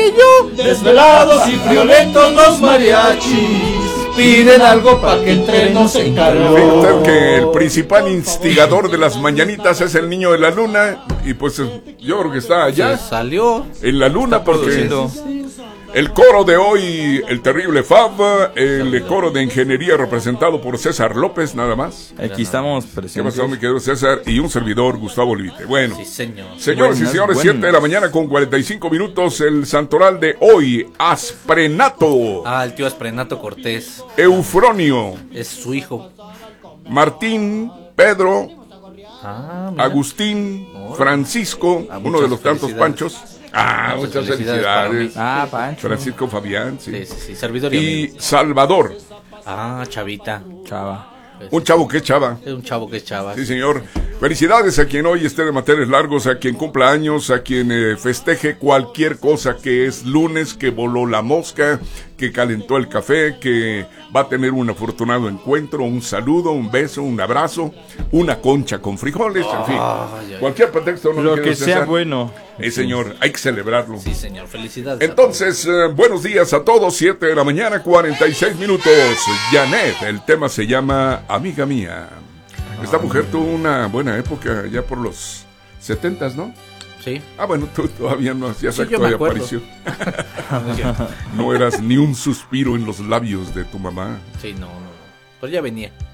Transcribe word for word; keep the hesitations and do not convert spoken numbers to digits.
que yo. Desvelados y friolentos los mariachis piden algo para que entremos en calor. Fíjate que el principal instigador de las mañanitas es el niño de la luna. Y pues yo creo que está allá. Se salió. En la luna Está porque... produciendo. El coro de hoy, el terrible Fab, el coro de ingeniería representado por César López, nada más. Aquí estamos ¿Qué presentes. pasó, mi querido César? Y un servidor, Gustavo Olivite. Bueno, Sí, señor. señores Buenas, y señores, buenas. siete de la mañana con cuarenta y cinco minutos, el santoral de hoy, Asprenato, Ah, el tío Asprenato Cortés. Eufronio, Es su hijo. Martín, Pedro, Ah, mira. Agustín, Órale. Francisco, Ah, uno muchas de los tantos felicidades. Panchos. Ah, Muchas muchas felicidades para felicidades. mí. Ah, Pancho. Francisco Fabián, sí. Sí, sí, sí. Servidor y Y amigo. Salvador, Ah, chavita. Chava. un chavo que es chava. Es un chavo que es chava. Sí, señor. Felicidades a quien hoy esté de manteles largos, a quien cumpla años, a quien eh, festeje cualquier cosa, que es lunes, que voló la mosca, que calentó el café, que va a tener un afortunado encuentro, un saludo, un beso, un abrazo, una concha con frijoles, en fin. Ay, ay. Cualquier pretexto. ¿No, Lo mi que querido sea César? bueno. Eh, señor, hay que celebrarlo. Sí, señor. Felicidades. Entonces, eh, buenos días a todos, siete de la mañana, cuarenta y seis minutos. Janet, el tema se llama Amiga Mía. Esta mujer tuvo una buena época ya por los setentas, ¿no? Sí. Ah, bueno, tú todavía no hacías Sí, acto yo me de acuerdo. aparición. No eras ni un suspiro en los labios de tu mamá. Sí, no, no, no. Pero ya venía.